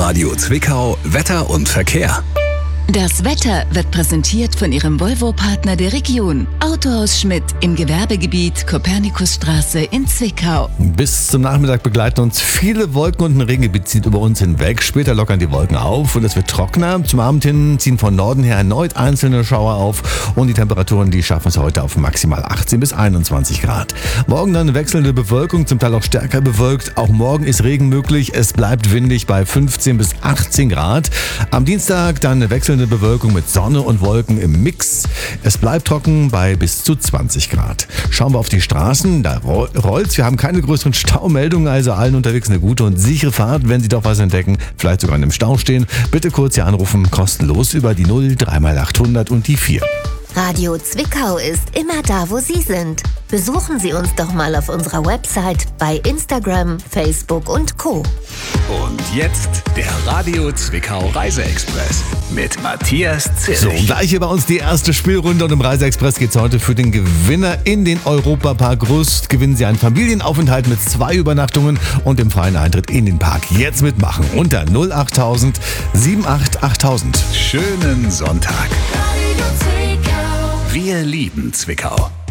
Radio Zwickau, Wetter und Verkehr. Das Wetter wird präsentiert von Ihrem Volvo-Partner der Region. Autohaus Schmidt im Gewerbegebiet Kopernikusstraße in Zwickau. Bis zum Nachmittag begleiten uns viele Wolken und ein Regengebiet zieht über uns hinweg. Später lockern die Wolken auf und es wird trockener. Zum Abend hin ziehen von Norden her erneut einzelne Schauer auf und die Temperaturen, die schaffen es heute auf maximal 18 bis 21 Grad. Morgen dann wechselnde Bewölkung, zum Teil auch stärker bewölkt. Auch morgen ist Regen möglich. Es bleibt windig bei 15 bis 18 Grad. Am Dienstag dann wechselnde Bewölkung mit Sonne und Wolken im Mix. Es bleibt trocken bei bis zu 20 Grad. Schauen wir auf die Straßen, da rollt's. Wir haben keine größeren Staumeldungen, also allen unterwegs eine gute und sichere Fahrt. Wenn Sie doch was entdecken, vielleicht sogar in einem Stau stehen, bitte kurz hier anrufen, kostenlos über die 0 3x800 und die 4. Radio Zwickau ist immer da, wo Sie sind. Besuchen Sie uns doch mal auf unserer Website, bei Instagram, Facebook und Co. Und jetzt der Radio Zwickau Reiseexpress mit Matthias Zilch. So, gleich hier bei uns die erste Spielrunde und im Reiseexpress geht's heute für den Gewinner in den Europapark Rust. Gewinnen Sie einen Familienaufenthalt mit 2 Übernachtungen und dem freien Eintritt in den Park. Jetzt mitmachen unter 08000 78 8000. Schönen Sonntag. Wir lieben Zwickau.